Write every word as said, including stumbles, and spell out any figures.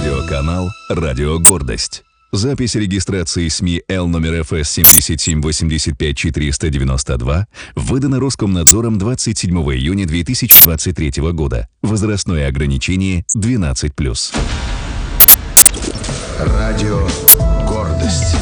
Радиоканал «Радио Гордость». Запись регистрации СМИ Л номер эф эс семь семь восемь пять четыреста девяносто два выдана Роскомнадзором двадцать седьмого июня две тысячи двадцать третьего года. Возрастное ограничение двенадцать плюс. Радио «Гордость».